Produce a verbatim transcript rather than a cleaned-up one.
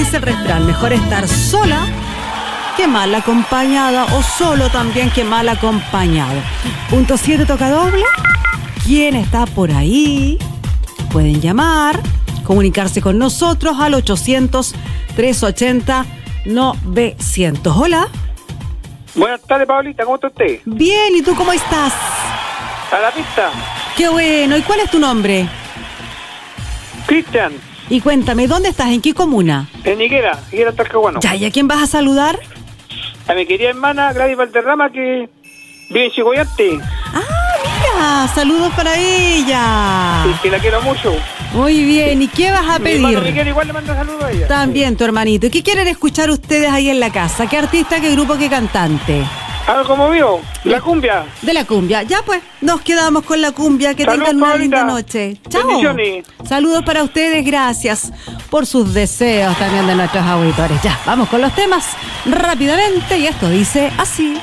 dice el refrán, mejor estar sola que mal acompañada, o solo también que mal acompañado. Punto siete toca doble. ¿Quién está por ahí? Pueden llamar, comunicarse con nosotros al ochocientos, trescientos ochenta, novecientos. Hola. Buenas tardes, Pablita, ¿cómo está usted? Bien, ¿y tú cómo estás? A la pista. Qué bueno, ¿y cuál es tu nombre? Cristian. Y cuéntame, ¿dónde estás? ¿En qué comuna? En Higuera, Higuera Talcahuano. Ya, ¿y a quién vas a saludar? A mi querida hermana Gladys Valderrama, que vive en Chigoyante. Ah, mira, saludos para ella. Y que la quiero mucho. Muy bien, ¿y qué vas a Mi pedir? hermano Miguel igual le manda saludos a ella. También tu hermanito. ¿Y qué quieren escuchar ustedes ahí en la casa? ¿Qué artista, qué grupo, qué cantante? Algo como vio, la cumbia. De la cumbia. Ya pues, nos quedamos con la cumbia. Que Saludos, tengan una Paulita. linda noche. Chao. Bendiciones. Saludos para ustedes, gracias por sus deseos también de nuestros auditores. Ya, vamos con los temas rápidamente y esto dice así.